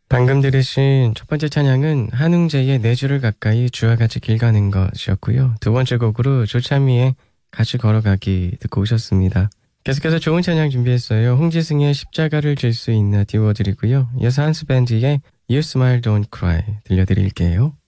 방금 들으신 첫 번째 찬양은 한웅재의 네 줄을 가까이 주와 같이 길 가는 것이었고요. 두 번째 곡으로 조찬미의 같이 걸어가기 듣고 오셨습니다. 계속해서 좋은 찬양 준비했어요. 홍지승의 십자가를 질 수 있나 띄워드리고요. 이어서 한스밴드의 You Smile Don't Cry 들려드릴게요.